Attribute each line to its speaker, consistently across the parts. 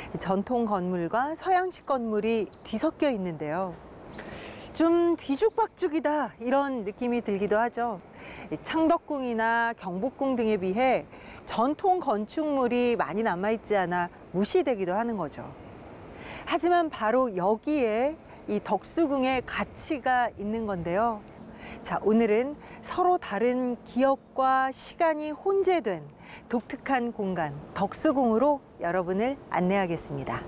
Speaker 1: 전통 건물과 서양식 건물이 뒤섞여 있는데요. 좀 뒤죽박죽이다 이런 느낌이 들기도 하죠. 창덕궁이나 경복궁 등에 비해 전통 건축물이 많이 남아있지 않아 무시되기도 하는 거죠. 하지만 바로 여기에 이 덕수궁의 가치가 있는 건데요. 자, 오늘은 서로 다른 기억과 시간이 혼재된 독특한 공간 덕수궁으로 여러분을 안내하겠습니다.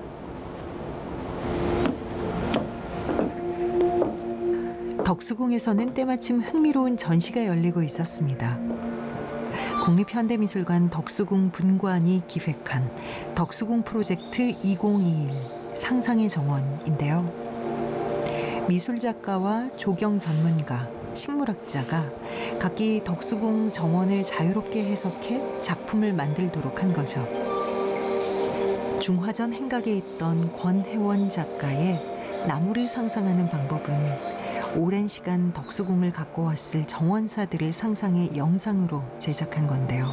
Speaker 1: 덕수궁에서는 때마침 흥미로운 전시가 열리고 있었습니다. 국립현대미술관 덕수궁 분관이 기획한 덕수궁 프로젝트 2021 상상의 정원인데요. 미술작가와 조경 전문가, 식물학자가 각기 덕수궁 정원을 자유롭게 해석해 작품을 만들도록 한 거죠. 중화전 행각에 있던 권혜원 작가의 나무를 상상하는 방법은 오랜 시간 덕수궁을 갖고 왔을 정원사들을 상상해 영상으로 제작한 건데요.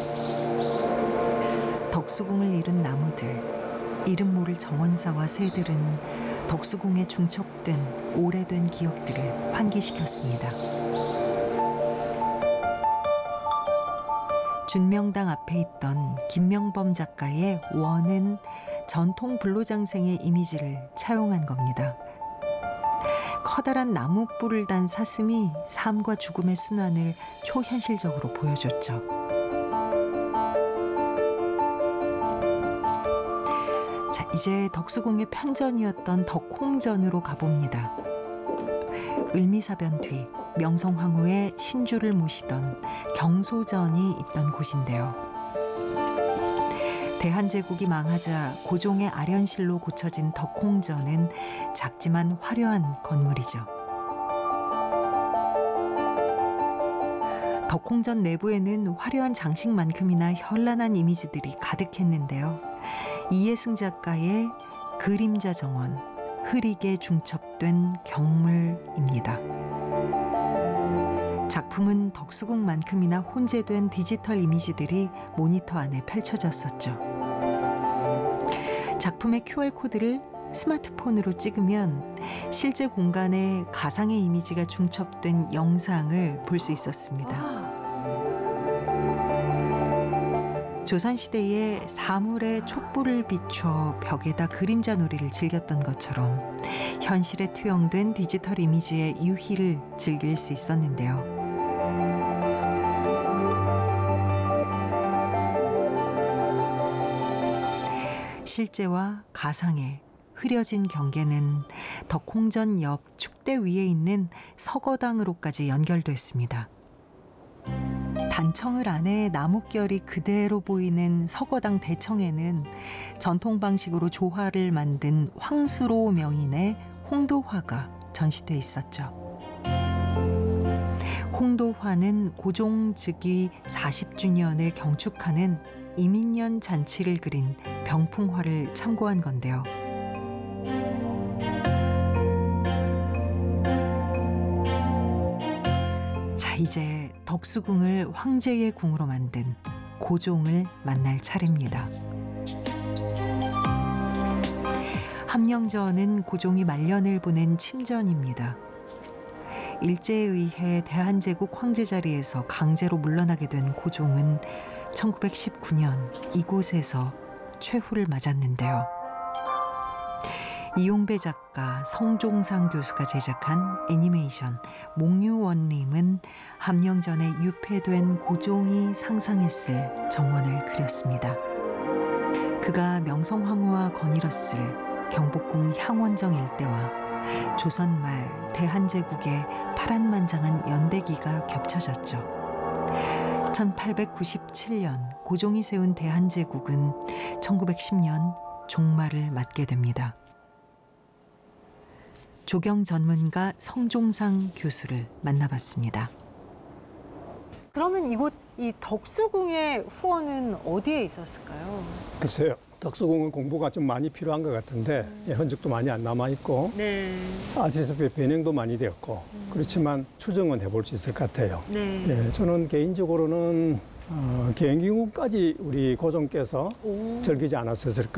Speaker 1: 덕수궁을 이룬 나무들, 이름 모를 정원사와 새들은 덕수궁에 중첩된 오래된 기억들을 환기시켰습니다. 준명당 앞에 있던 김명범 작가의 원은 전통 불로장생의 이미지를 차용한 겁니다. 커다란 나무 뿔을 단 사슴이 삶과 죽음의 순환을 초현실적으로 보여줬죠. 자, 이제 덕수궁의 편전이었던 덕홍전으로 가봅니다. 을미사변 뒤 명성황후의 신주를 모시던 경소전이 있던 곳인데요. 대한제국이 망하자 고종의 아련실로 고쳐진 덕홍전은 작지만 화려한 건물이죠. 덕홍전 내부에는 화려한 장식만큼이나 현란한 이미지들이 가득했는데요. 이예승 작가의 그림자 정원, 흐리게 중첩된 경물입니다. 작품은 덕수궁만큼이나 혼재된 디지털 이미지들이 모니터 안에 펼쳐졌었죠. 작품의 QR코드를 스마트폰으로 찍으면 실제 공간에 가상의 이미지가 중첩된 영상을 볼 수 있었습니다. 조선시대에 사물에 촛불을 비춰 벽에다 그림자 놀이를 즐겼던 것처럼 현실에 투영된 디지털 이미지의 유희를 즐길 수 있었는데요. 실제와 가상의 흐려진 경계는 덕홍전 옆 축대 위에 있는 서거당으로까지 연결됐습니다. 단청을 안에 나뭇결이 그대로 보이는 서거당 대청에는 전통 방식으로 조화를 만든 황수로 명인의 홍도화가 전시돼 있었죠. 홍도화는 고종 즉위 40주년을 경축하는 이민년 잔치를 그린 병풍화를 참고한 건데요. 자, 이제 덕수궁을 황제의 궁으로 만든 고종을 만날 차례입니다. 함령전은 고종이 말년을 보낸 침전입니다. 일제에 의해 대한제국 황제 자리에서 강제로 물러나게 된 고종은 1919년 이곳에서 최후를 맞았는데요. 이용배 작가, 성종상 교수가 제작한 애니메이션 목유원림은 함령전에 유폐된 고종이 상상했을 정원을 그렸습니다. 그가 명성황후와 거닐었을 경복궁 향원정 일대와 조선 말 대한제국의 파란만장한 연대기가 겹쳐졌죠. 1897년 고종이 세운 대한제국은 1910년 종말을 맞게 됩니다. 조경 전문가 성종상 교수를 만나봤습니다. 그러면 이 덕수궁의 후원은 어디에 있었을까요?
Speaker 2: 글쎄요. 덕수궁은 공부가 좀 많이 필요한 것 같은데 흔적도 많이 안 남아있고 아시다시피 변형도 많이 되었고 그렇지만 추정은 해볼 수 있을 것 같아요. 예, 저는 개인적으로는 개인기금까지 우리 고종께서 즐기지 않았을까